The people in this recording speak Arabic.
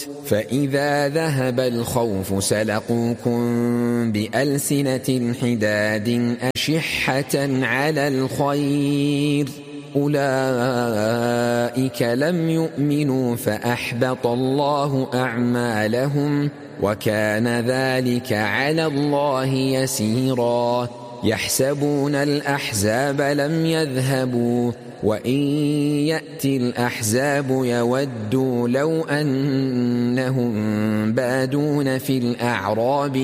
فإذا ذهب الخوف سلقوكم بألسنة حداد أشحة على الخير أولئك لم يؤمنوا فأحبط الله أعمالهم وكان ذلك على الله يسيرا يحسبون الأحزاب لم يذهبوا وإن يأتي الأحزاب يودوا لو أنهم بادون في الأعراب